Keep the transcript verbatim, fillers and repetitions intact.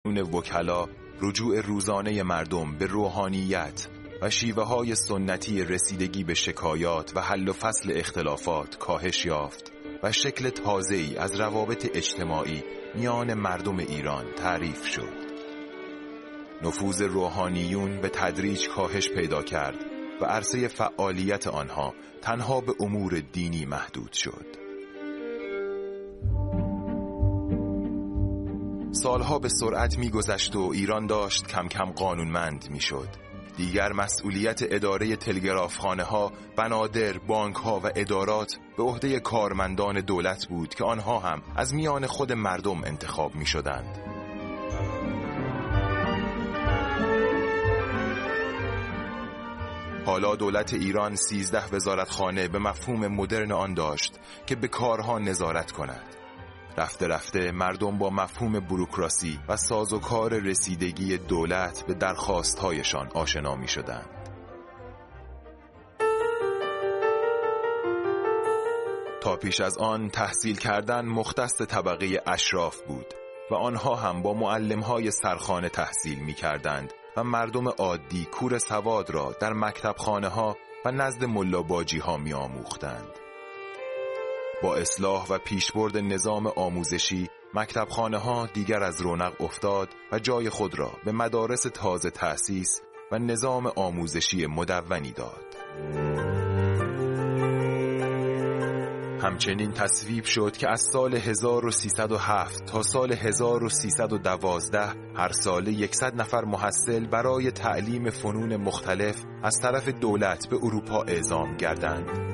شؤون وکلا رجوع روزانه مردم به روحانیت و شیوه های سنتی رسیدگی به شکایات و حل و فصل اختلافات کاهش یافت و شکل تازه‌ای از روابط اجتماعی میان مردم ایران تعریف شد. نفوذ روحانیون به تدریج کاهش پیدا کرد و عرصه فعالیت آنها تنها به امور دینی محدود شد. سالها به سرعت می‌گذشت و ایران داشت کم کم قانونمند می‌شد. دیگر مسئولیت اداره تلگرافخانه‌ها، بنادر، بانک‌ها و ادارات به عهده کارمندان دولت بود که آنها هم از میان خود مردم انتخاب می‌شدند. حالا دولت ایران سیزده وزارتخانه به مفهوم مدرن آن داشت که به کارها نظارت کند. رفته رفته مردم با مفهوم بوروکراسی و سازوکار رسیدگی دولت به درخواست‌هایشان آشنا می‌شدند. تا پیش از آن تحصیل کردن مختص طبقه اشراف بود و آنها هم با معلم‌های سرخانه تحصیل می‌کردند و مردم عادی کور سواد را در مکتبخانه‌ها و نزد ملاباجی‌ها می‌آموختند. با اصلاح و پیشبرد نظام آموزشی مکتبخانه‌ها دیگر از رونق افتاد و جای خود را به مدارس تازه تأسیس و نظام آموزشی مدونی داد. همچنین تصویب شد که از سال هزار و سیصد و هفت تا سال هزار و سیصد و دوازده هر ساله صد نفر محصل برای تعلیم فنون مختلف از طرف دولت به اروپا اعزام گردند.